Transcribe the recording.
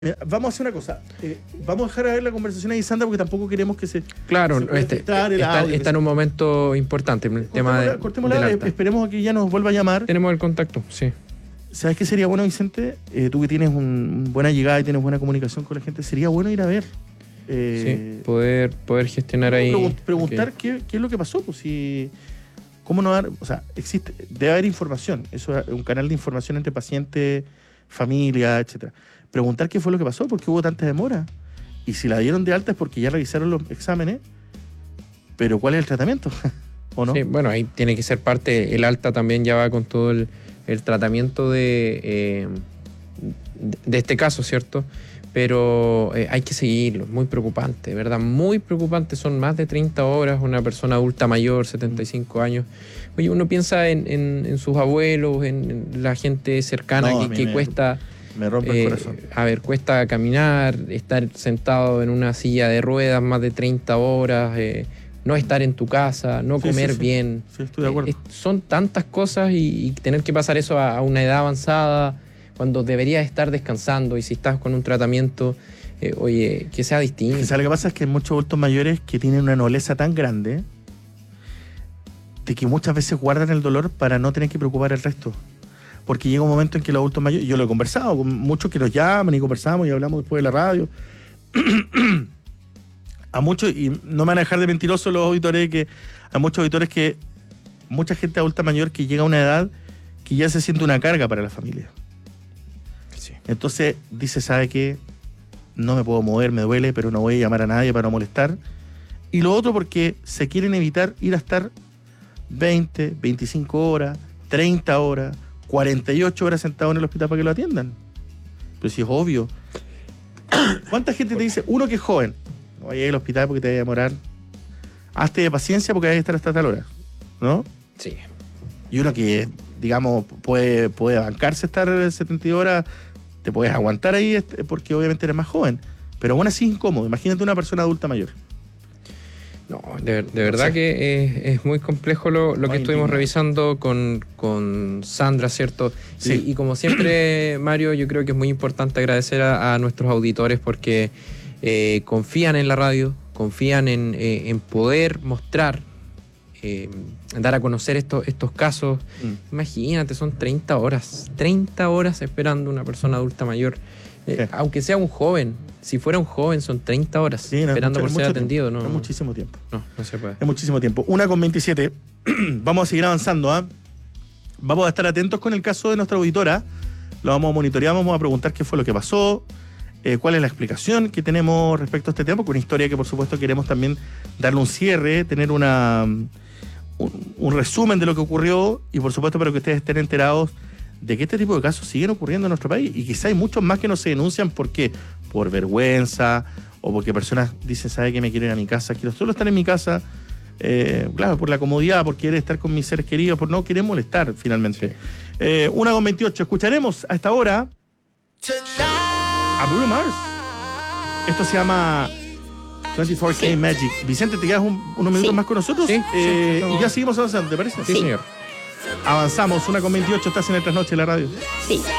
Mira, vamos a hacer una cosa. Vamos a dejar a ver la conversación ahí, Sandra, porque tampoco queremos que se... Claro, se está en un momento importante. El tema de, cortémosla, esperemos a que ya nos vuelva a llamar. Tenemos el contacto, sí. ¿Sabes qué sería bueno, Vicente? Tú que tienes buena llegada y tienes buena comunicación con la gente, sería bueno ir a ver. Sí, poder gestionar ahí. Preguntar okay. qué es lo que pasó, pues si... ¿Cómo no dar? O sea, debe haber información. Eso es un canal de información entre paciente, familia, etcétera. Preguntar qué fue lo que pasó, por qué hubo tanta demora. Y si la dieron de alta es porque ya revisaron los exámenes, pero ¿cuál es el tratamiento? ¿O no? Sí, bueno, ahí tiene que ser parte, el alta también ya va con todo el tratamiento de este caso, ¿cierto? Pero hay que seguirlo, muy preocupante, ¿verdad? Muy preocupante, son más de 30 horas, una persona adulta mayor, 75 años. Oye, uno piensa en sus abuelos, en la gente cercana que cuesta... Me rompe el corazón. A ver, cuesta caminar, estar sentado en una silla de ruedas más de 30 horas, no estar en tu casa, no comer bien. Sí, estoy de acuerdo. Son tantas cosas y tener que pasar eso a una edad avanzada, cuando deberías estar descansando, y si estás con un tratamiento, oye, que sea distinto. O sea, lo que pasa es que hay muchos adultos mayores que tienen una nobleza tan grande de que muchas veces guardan el dolor para no tener que preocupar al resto. Porque llega un momento en que los adultos mayores, yo lo he conversado con muchos que nos llaman y conversamos y hablamos después de la radio, a muchos, y no me van a dejar de mentirosos los auditores, que a muchos auditores que mucha gente adulta mayor que llega a una edad que ya se siente una carga para la familia. Sí. Entonces dice, ¿sabe qué? No me puedo mover, me duele, pero no voy a llamar a nadie para no molestar. Y lo otro porque se quieren evitar ir a estar 20, 25 horas, 30 horas, 48 horas sentado en el hospital para que lo atiendan. Pero si es obvio. ¿Cuánta gente te dice, uno que es joven, no vayas al hospital porque te vaya a demorar, hazte de paciencia porque vas a estar hasta tal hora, ¿no? Sí. Y uno que, digamos, puede bancarse estar 72 horas, te puedes aguantar ahí porque obviamente eres más joven, pero aún así es incómodo. Imagínate una persona adulta mayor. No, de verdad que es muy complejo lo que estuvimos revisando con Sandra, ¿cierto? Sí. Y como siempre, Mario, yo creo que es muy importante agradecer a nuestros auditores porque confían en la radio, confían en poder mostrar, dar a conocer estos casos. Imagínate, son 30 horas esperando una persona adulta mayor. Aunque sea un joven, si fuera un joven son 30 horas esperando por ser atendido. No, es muchísimo tiempo. No se puede. Es muchísimo tiempo. 1:27. Vamos a seguir avanzando. Vamos a estar atentos con el caso de nuestra auditora. Lo vamos a monitorear, vamos a preguntar qué fue lo que pasó, cuál es la explicación que tenemos respecto a este tema, porque una historia que por supuesto queremos también darle un cierre, tener un resumen de lo que ocurrió y por supuesto para que ustedes estén enterados de que este tipo de casos siguen ocurriendo en nuestro país y quizá hay muchos más que no se denuncian. ¿Por qué? Por vergüenza o porque personas dicen, ¿sabe qué? Me quiero ir a mi casa, quiero solo estar en mi casa, claro, por la comodidad, por querer estar con mis seres queridos, por no querer molestar finalmente. 1:28, escucharemos a esta hora a Bruno Mars. Esto se llama 24K Magic. Vicente, ¿te quedas unos minutos más con nosotros? Sí, y ya seguimos avanzando, ¿te parece? Sí, señor. Avanzamos, 1:28, estás en el Trasnoche de la radio. Sí.